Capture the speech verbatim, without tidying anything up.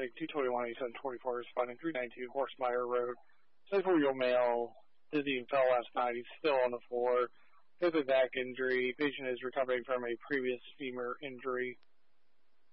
traffic, two twenty-one, eighty-seven twenty-four, responding three ninety-two Horsemeyer Road. seventy-four-year-old male, dizzy and fell last night. He's still on the floor. He has a back injury. Patient is recovering from a previous femur injury.